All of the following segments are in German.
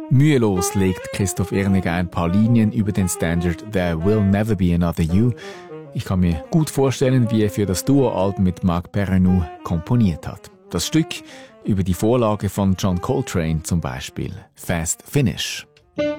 Mühelos legt Christoph Erniger ein paar Linien über den Standard There Will Never Be Another You. Ich kann mir gut vorstellen, wie er für das Duo-Album mit Marc Perrenou komponiert hat. Das Stück über die Vorlage von John Coltrane zum Beispiel, Fast Finish.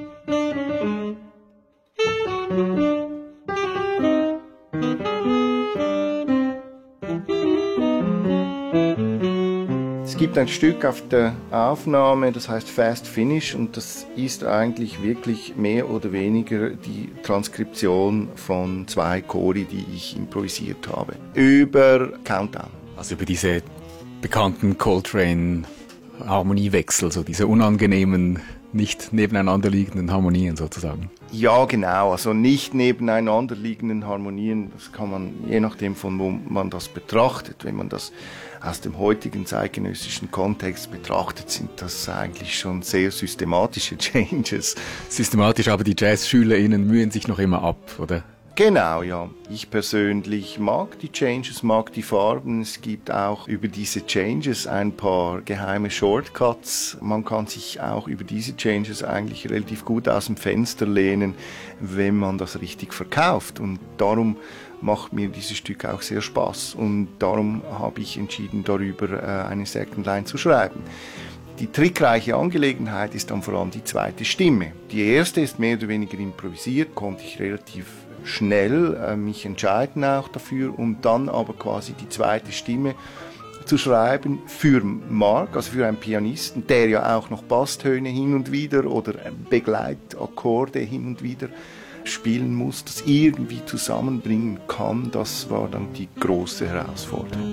Es gibt ein Stück auf der Aufnahme, das heißt Fast Finish, und das ist eigentlich wirklich mehr oder weniger die Transkription von 2 Chori, die ich improvisiert habe, über Countdown. Also über diese bekannten Coltrane-Harmoniewechsel, so diese unangenehmen, nicht nebeneinander liegenden Harmonien sozusagen. Ja, genau, also nicht nebeneinander liegenden Harmonien, das kann man, je nachdem von wo man das betrachtet, wenn man das aus dem heutigen zeitgenössischen Kontext betrachtet, sind das eigentlich schon sehr systematische Changes. Systematisch, aber die JazzschülerInnen mühen sich noch immer ab, oder? Genau, ja. Ich persönlich mag die Changes, mag die Farben. Es gibt auch über diese Changes ein paar geheime Shortcuts. Man kann sich auch über diese Changes eigentlich relativ gut aus dem Fenster lehnen, wenn man das richtig verkauft. Und darum macht mir dieses Stück auch sehr Spaß. Und darum habe ich entschieden, darüber eine Second Line zu schreiben. Die trickreiche Angelegenheit ist dann vor allem die zweite Stimme. Die erste ist mehr oder weniger improvisiert, konnte ich relativ schnell mich entscheiden auch dafür, um dann aber quasi die zweite Stimme zu schreiben für Marc, also für einen Pianisten, der ja auch noch Basstöne hin und wieder oder Begleitakkorde hin und wieder spielen muss, das irgendwie zusammenbringen kann. Das war dann die große Herausforderung.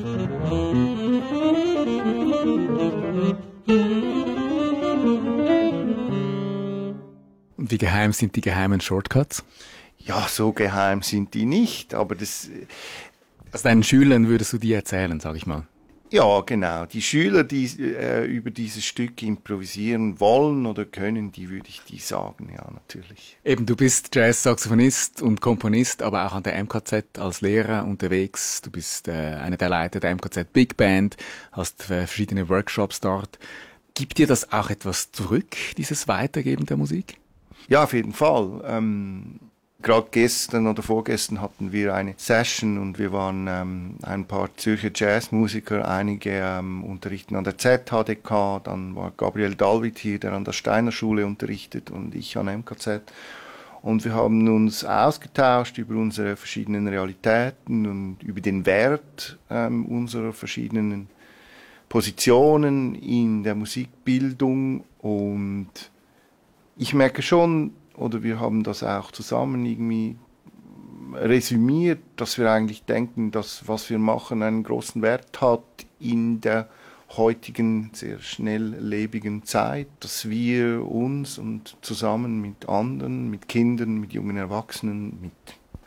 Und wie geheim sind die geheimen Shortcuts? Ja, so geheim sind die nicht, aber das... Also deinen Schülern würdest du die erzählen, sag ich mal? Ja, genau. Die Schüler, die über dieses Stück improvisieren wollen oder können, die würde ich die sagen, ja, natürlich. Eben, du bist Jazz-Saxophonist und Komponist, aber auch an der MKZ als Lehrer unterwegs. Du bist einer der Leiter der MKZ Big Band, hast verschiedene Workshops dort. Gibt dir das auch etwas zurück, dieses Weitergeben der Musik? Ja, auf jeden Fall. Gerade gestern oder vorgestern hatten wir eine Session und wir waren ein paar Zürcher Jazzmusiker, einige unterrichten an der ZHDK, dann war Gabriel Dalwit hier, der an der Steiner Schule unterrichtet und ich an MKZ. Und wir haben uns ausgetauscht über unsere verschiedenen Realitäten und über den Wert unserer verschiedenen Positionen in der Musikbildung. Und ich merke schon, oder wir haben das auch zusammen irgendwie resümiert, dass wir eigentlich denken, dass was wir machen einen großen Wert hat in der heutigen, sehr schnelllebigen Zeit, dass wir uns und zusammen mit anderen, mit Kindern, mit jungen Erwachsenen, mit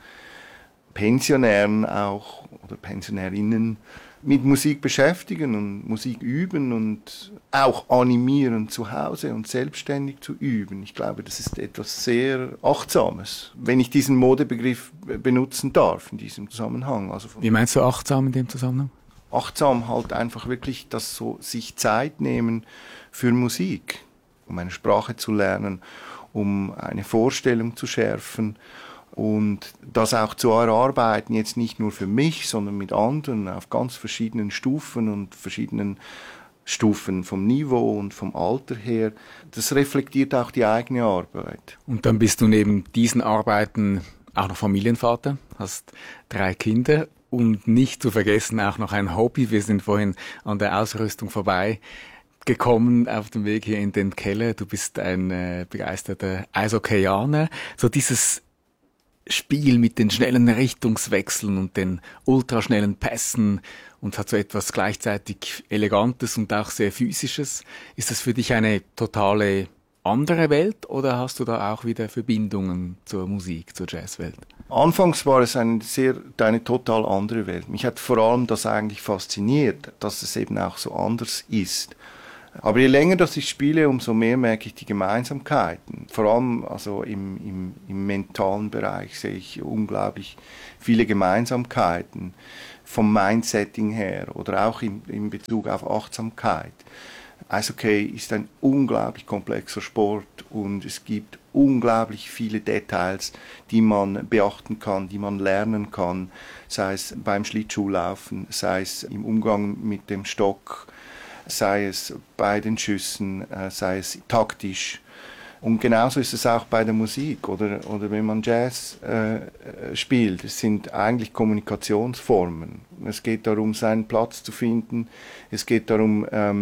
Pensionären auch oder Pensionärinnen mit Musik beschäftigen und Musik üben und auch animieren zu Hause und selbstständig zu üben. Ich glaube, das ist etwas sehr Achtsames, wenn ich diesen Modebegriff benutzen darf in diesem Zusammenhang. Also wie meinst du achtsam in dem Zusammenhang? Achtsam halt einfach wirklich das so sich Zeit nehmen für Musik, um eine Sprache zu lernen, um eine Vorstellung zu schärfen und das auch zu erarbeiten, jetzt nicht nur für mich, sondern mit anderen auf ganz verschiedenen Stufen und verschiedenen Stufen vom Niveau und vom Alter her. Das reflektiert auch die eigene Arbeit. Und dann bist du neben diesen Arbeiten auch noch Familienvater, hast 3 Kinder und nicht zu vergessen auch noch ein Hobby. Wir sind vorhin an der Ausrüstung vorbei gekommen auf dem Weg hier in den Keller. Du bist ein begeisterter Eishockeyaner. So dieses Spiel mit den schnellen Richtungswechseln und den ultraschnellen Pässen und hat so etwas gleichzeitig Elegantes und auch sehr Physisches. Ist das für dich eine totale andere Welt oder hast du da auch wieder Verbindungen zur Musik, zur Jazzwelt? Anfangs war es eine total andere Welt. Mich hat vor allem das eigentlich fasziniert, dass es eben auch so anders ist. Aber je länger das ich spiele, umso mehr merke ich die Gemeinsamkeiten. Vor allem also im mentalen Bereich sehe ich unglaublich viele Gemeinsamkeiten vom Mindsetting her oder auch in Bezug auf Achtsamkeit. Eishockey ist ein unglaublich komplexer Sport und es gibt unglaublich viele Details, die man beachten kann, die man lernen kann, sei es beim Schlittschuhlaufen, sei es im Umgang mit dem Stock, sei es bei den Schüssen, sei es taktisch. Und genauso ist es auch bei der Musik oder wenn man Jazz spielt. Es sind eigentlich Kommunikationsformen. Es geht darum, seinen Platz zu finden. Es geht darum,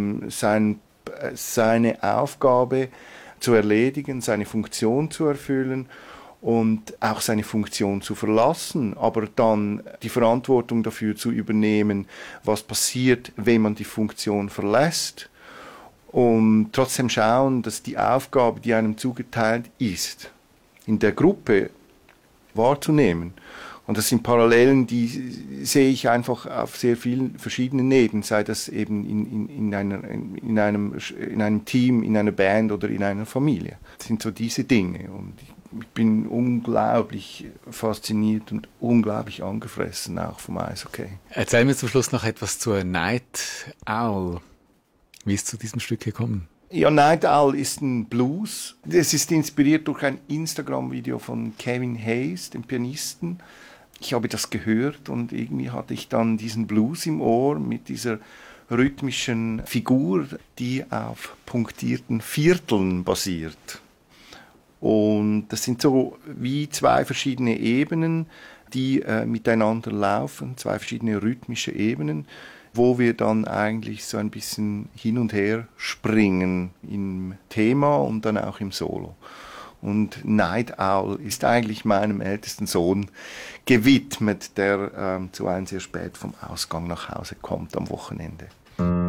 seine Aufgabe zu erledigen, seine Funktion zu erfüllen und auch seine Funktion zu verlassen, aber dann die Verantwortung dafür zu übernehmen, was passiert, wenn man die Funktion verlässt. Und trotzdem schauen, dass die Aufgabe, die einem zugeteilt ist, in der Gruppe wahrzunehmen. Und das sind Parallelen, die sehe ich einfach auf sehr vielen verschiedenen Ebenen, sei das eben in einem Team, in einer Band oder in einer Familie. Das sind so diese Dinge. Und ich bin unglaublich fasziniert und unglaublich angefressen auch vom Eishockey. Erzähl mir zum Schluss noch etwas zur Night Owl. Wie ist es zu diesem Stück gekommen? Ja, Night Owl ist ein Blues. Es ist inspiriert durch ein Instagram-Video von Kevin Hayes, dem Pianisten. Ich habe das gehört und irgendwie hatte ich dann diesen Blues im Ohr mit dieser rhythmischen Figur, die auf punktierten Vierteln basiert. Und das sind so wie zwei verschiedene Ebenen, die miteinander laufen, zwei verschiedene rhythmische Ebenen, wo wir dann eigentlich so ein bisschen hin und her springen im Thema und dann auch im Solo. Und Night Owl ist eigentlich meinem ältesten Sohn gewidmet, der zuweilen sehr spät vom Ausgang nach Hause kommt am Wochenende.